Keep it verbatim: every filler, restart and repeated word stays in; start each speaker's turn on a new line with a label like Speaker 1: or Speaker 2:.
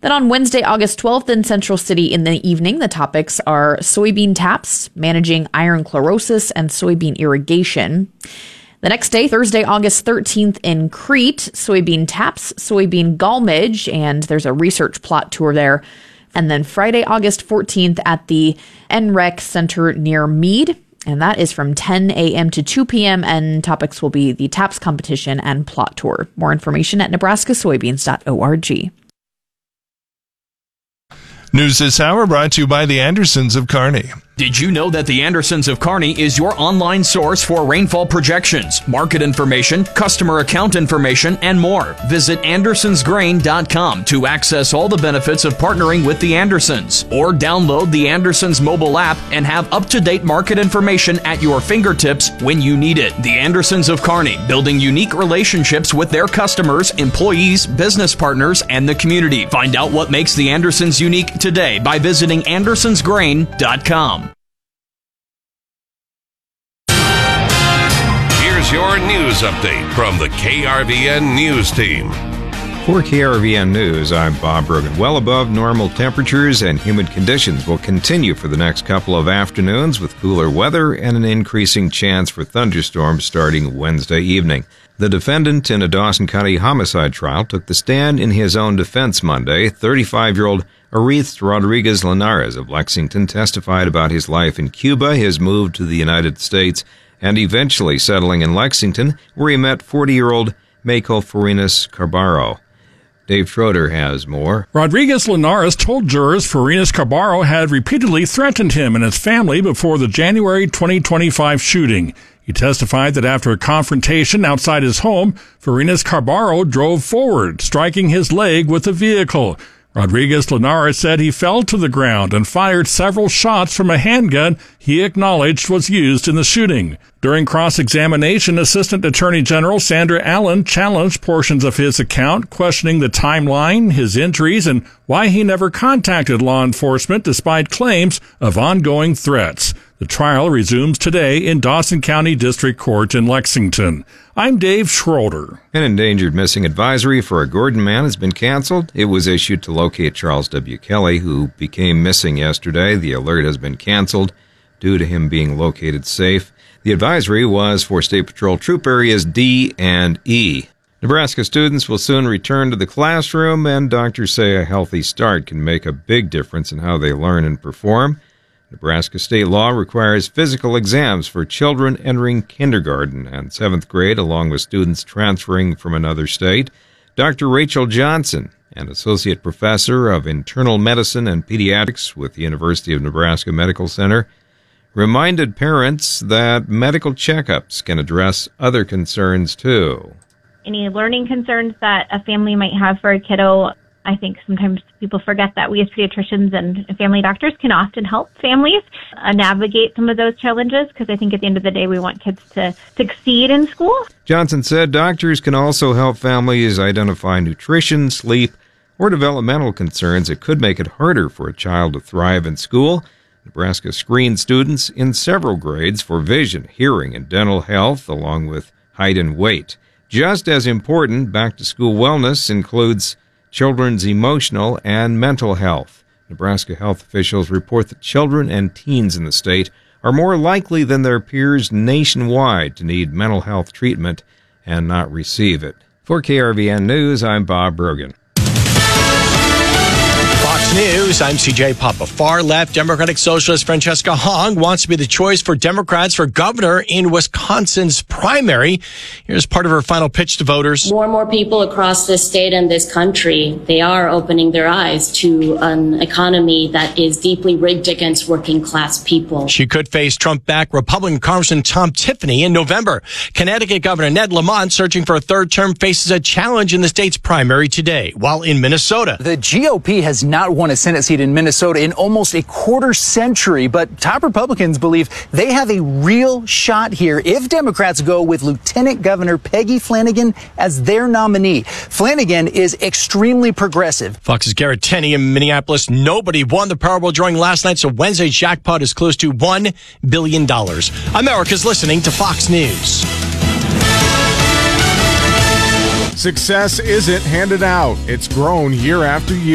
Speaker 1: Then on Wednesday, August twelfth in Central City in the evening, the topics are soybean taps, managing iron chlorosis, and soybean irrigation. The next day, Thursday, August thirteenth in Crete, soybean taps, soybean gallmage, and there's a research plot tour there. And then Friday, August fourteenth at the N R E C Center near Meade. And that is from ten a.m. to two p.m. And topics will be the TAPS competition and plot tour. More information at nebraska soybeans dot org.
Speaker 2: News this hour brought to you by the Andersons of Kearney.
Speaker 3: Did you know that the Andersons of Kearney is your online source for rainfall projections, market information, customer account information, and more? Visit andersons grain dot com to access all the benefits of partnering with the Andersons, or download the Andersons mobile app and have up-to-date market information at your fingertips when you need it. The Andersons of Kearney, building unique relationships with their customers, employees, business partners, and the community. Find out what makes the Andersons unique today by visiting andersons grain dot com.
Speaker 4: Your news update from the K R V N News Team.
Speaker 5: For K R V N News, I'm Bob Brogan. Well above normal temperatures and humid conditions will continue for the next couple of afternoons with cooler weather and an increasing chance for thunderstorms starting Wednesday evening. The defendant in a Dawson County homicide trial took the stand in his own defense Monday. thirty-five-year-old Aritz Rodriguez Linares of Lexington testified about his life in Cuba, his move to the United States, and eventually settling in Lexington, where he met forty-year-old Mako Farinas Carbaro. Dave Schroeder has more.
Speaker 6: Rodriguez Linares told jurors Farinas Carbaro had repeatedly threatened him and his family before the January twenty twenty-five shooting. He testified that after a confrontation outside his home, Farinas Carbaro drove forward, striking his leg with the vehicle. Rodriguez Linares said he fell to the ground and fired several shots from a handgun he acknowledged was used in the shooting. During cross-examination, Assistant Attorney General Sandra Allen challenged portions of his account, questioning the timeline, his injuries, and why he never contacted law enforcement despite claims of ongoing threats. The trial resumes today in Dawson County District Court in Lexington. I'm Dave Schroeder.
Speaker 5: An endangered missing advisory for a Gordon man has been canceled. It was issued to locate Charles W. Kelly, who became missing yesterday. The alert has been canceled due to him being located safe. The advisory was for State Patrol Troop Areas D and E. Nebraska students will soon return to the classroom, and doctors say a healthy start can make a big difference in how they learn and perform. Nebraska state law requires physical exams for children entering kindergarten and seventh grade, along with students transferring from another state. Doctor Rachel Johnson, an associate professor of internal medicine and pediatrics with the University of Nebraska Medical Center, reminded parents that medical checkups can address other concerns too.
Speaker 7: Any learning concerns that a family might have for a kiddo, I think sometimes people forget that we as pediatricians and family doctors can often help families uh, navigate some of those challenges, because I think at the end of the day we want kids to succeed in school.
Speaker 5: Johnson said doctors can also help families identify nutrition, sleep, or developmental concerns that could make it harder for a child to thrive in school. Nebraska screened students in several grades for vision, hearing, and dental health, along with height and weight. Just as important, back-to-school wellness includes children's emotional and mental health. Nebraska health officials report that children and teens in the state are more likely than their peers nationwide to need mental health treatment and not receive it. For K R V N News, I'm Bob Brogan.
Speaker 8: Fox News, I'm C J Papa. Far-left Democratic Socialist Francesca Hong wants to be the choice for Democrats for governor in Wisconsin's primary. Here's part of her final pitch to voters.
Speaker 9: More and more people across this state and this country, they are opening their eyes to an economy that is deeply rigged against working-class people.
Speaker 8: She could face Trump-backed Republican Congressman Tom Tiffany in November. Connecticut Governor Ned Lamont, searching for a third term, faces a challenge in the state's primary today, while in Minnesota.
Speaker 10: The G O P has not won a Senate seat in Minnesota in almost a quarter century, but top Republicans believe they have a real shot here if Democrats go with Lieutenant Governor Peggy Flanagan as their nominee. Flanagan is extremely progressive.
Speaker 8: Fox's Garrett Tenney in Minneapolis. Nobody won the Powerball drawing last night, so Wednesday's jackpot is close to one billion dollars. America's listening to Fox News.
Speaker 11: Success isn't handed out. It's grown year after year.